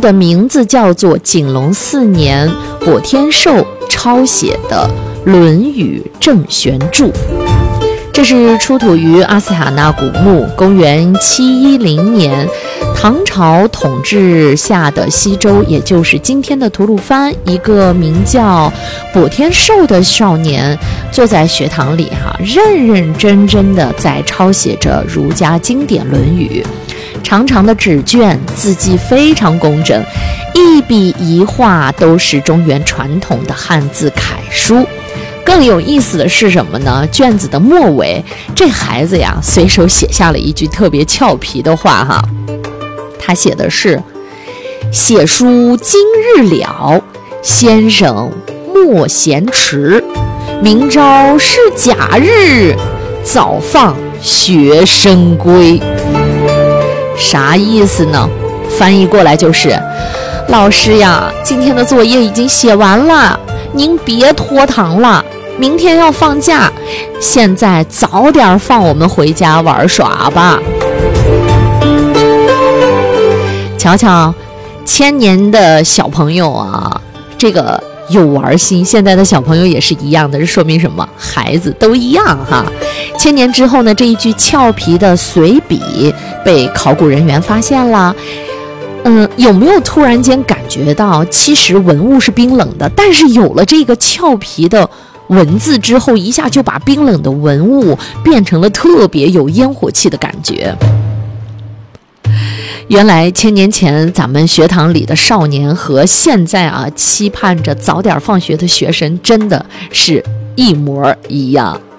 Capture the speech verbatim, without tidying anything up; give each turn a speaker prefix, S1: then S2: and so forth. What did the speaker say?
S1: 的名字叫做景隆四年跛天寿抄写的《论语正玄注》，这是出土于阿斯塔纳古墓，公元七一零年，唐朝统治下的西周，也就是今天的吐鲁番，一个名叫跛天寿的少年坐在学堂里哈、啊，认认真真的在抄写着儒家经典《论语》。长长的纸卷，字迹非常工整，一笔一画都是中原传统的汉字楷书。更有意思的是什么呢？卷子的末尾，这孩子呀随手写下了一句特别俏皮的话哈，他写的是：写书今日了，先生莫嫌迟，明朝是甲日，早放学生归。啥意思呢？翻译过来就是，老师呀，今天的作业已经写完了，您别拖堂了，明天要放假，现在早点放我们回家玩耍吧。瞧瞧，千年的小朋友啊，这个有玩心，现在的小朋友也是一样的，这说明什么？孩子都一样哈。千年之后呢，这一句俏皮的随笔被考古人员发现了。嗯，有没有突然间感觉到，其实文物是冰冷的，但是有了这个俏皮的文字之后，一下就把冰冷的文物变成了特别有烟火气的感觉。原来千年前咱们学堂里的少年和现在啊期盼着早点放学的学生真的是一模一样。